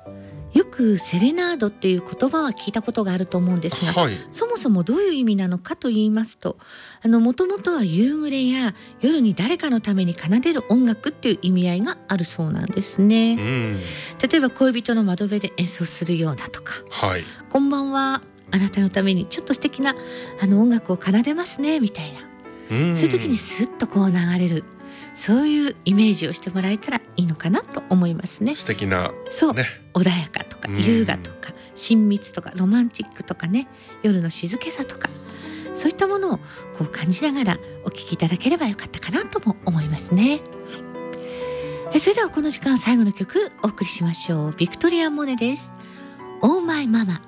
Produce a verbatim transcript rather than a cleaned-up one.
よくセレナードっていう言葉は聞いたことがあると思うんですが、 はい、 そもそもどういう意味なのかと言いますと、あの元々は夕暮れや夜に誰かのために奏でる音楽っていう意味合いがあるそうなんですね。 うん、 例えば恋人の窓辺で演奏するようなとか、 はい、 こんばんは、あなたのためにちょっと素敵なあの音楽を奏でますねみたいな、 うん、 そういう時にスッとこう流れる、そういうイメージをしてもらえたらいいのかなと思いますね。 素敵な、 そう、 ね、 穏やかとか優雅とか親密とかロマンチックとかね、夜の静けさとか、そういったものをこう感じながらお聴きいただければよかったかなとも思いますね。えそれではこの時間最後の曲お送りしましょう。ビクトリア・モネです。オーマイママ。